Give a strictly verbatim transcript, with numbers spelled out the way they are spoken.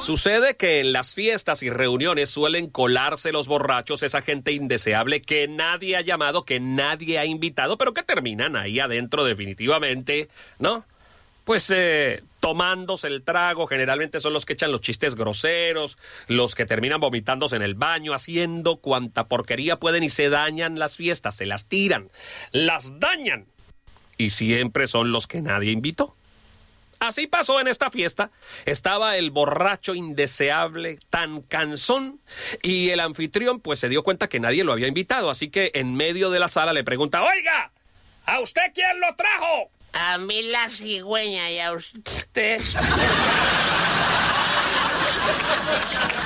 Sucede que en las fiestas y reuniones suelen colarse los borrachos, esa gente indeseable que nadie ha llamado, que nadie ha invitado, pero que terminan ahí adentro definitivamente, ¿no? Pues eh, tomándose el trago. Generalmente son los que echan los chistes groseros, los que terminan vomitándose en el baño, haciendo cuanta porquería pueden y se dañan las fiestas, se las tiran, las dañan. Y siempre son los que nadie invitó. Así pasó en esta fiesta. Estaba el borracho indeseable, tan cansón, y el anfitrión pues se dio cuenta que nadie lo había invitado, así que en medio de la sala le pregunta: «Oiga, ¿a usted quién lo trajo?» A mí la cigüeña y a usted...